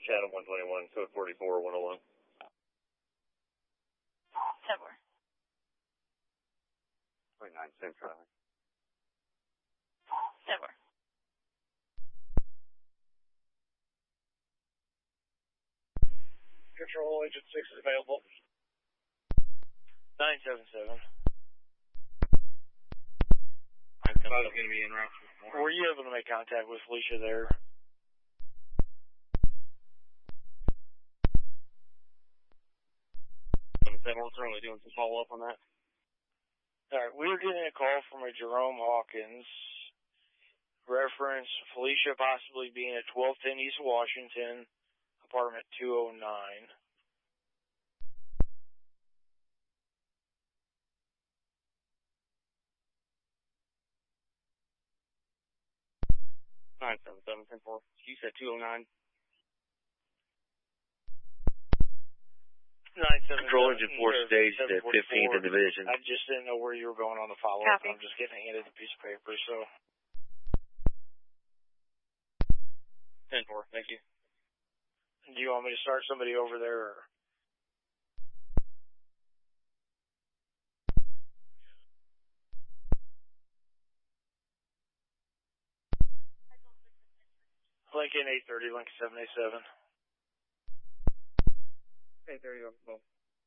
Chatham 121, code 44101. 10-4. 29 Central. 10-4. Control Agent 6 is available. 977. I was going to be in route. Were you able to make contact with Felicia there? We're currently doing some follow-up on that. All right, we were getting a call from a Jerome Hawkins. Reference Felicia possibly being at 1210 East Washington, apartment 209. Nine seven seven 10-4. You said 209. 977. Control Agent 4 staged at 15th and Division. I just didn't know where you were going on the follow-up. Copy. I'm just getting handed a piece of paper, so. 10-4, thank you. Do you want me to start somebody over there? Or? Lincoln 830, Lincoln 787. 830,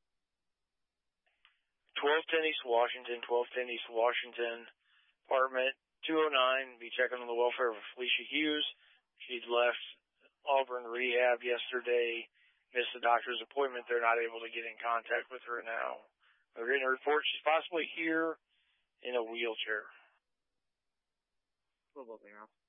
1210 East Washington, 1210 East Washington, apartment 209. Be checking on the welfare of Felicia Hughes. She'd left Auburn Rehab yesterday, missed the doctor's appointment. They're not able to get in contact with her now. We're getting a report she's possibly here in a wheelchair. We'll look around.